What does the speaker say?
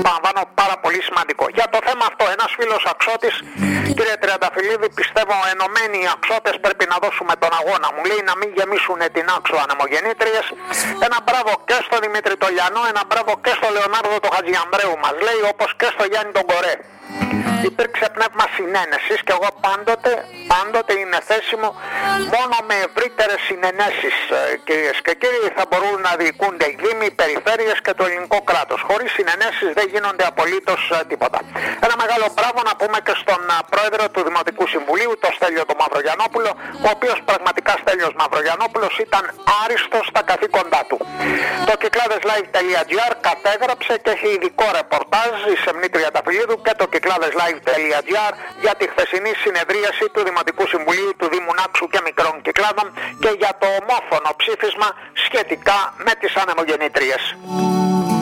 Παραλαμβάνω, πάρα πολύ σημαντικό. Για το θέμα αυτό, ένας φίλος Αξώτης, κύριε Τριανταφυλλίδη, πιστεύω ενωμένοι οι Αξώτες πρέπει να δώσουμε τον αγώνα. Μου λέει να μην γεμίσουν την Άξο ανεμογεννήτριες. Ένα μπράβο και στο Δημήτρη το Λιανό, ένα μπράβο και στο Λεωνάρδο το Χατζιαμπρέου μας λέει, όπως και στο Γιάννη τον Κορέ. Υπήρξε πνεύμα συνένεσης και εγώ πάντοτε είναι θέση μου μόνο με ευρύτερες συνενέσεις, κυρίες και κύριοι, θα μπορούν να διοικούνται οι δήμοι, οι περιφέρειες και το ελληνικό κράτος. Χωρίς συνενέσεις δεν γίνονται απολύτως τίποτα. Ένα μεγάλο μπράβο να πούμε και στον πρόεδρο του Δημοτικού Συμβουλίου, τον Στέλιο τον Μαυρογιαννόπουλο, ο οποίος πραγματικά Στέλιος Μαυρογιαννόπουλος ήταν άριστος στα καθήκοντά του. Το κυκλάδεσlive.gr κατέγραψε και έχει ειδικό ρεπορτάζ η Σεμνή Τριανταφυλλίδου και το κυκλάδεσlive.gr για τη χθεσινή συνεδρίαση του Δημοτικού Συμβουλίου του Δήμου Νάξου και Μικρών Κυκλάδων και για το ομόφωνο ψήφισμα σχετικά με τις ανεμογεννήτριες.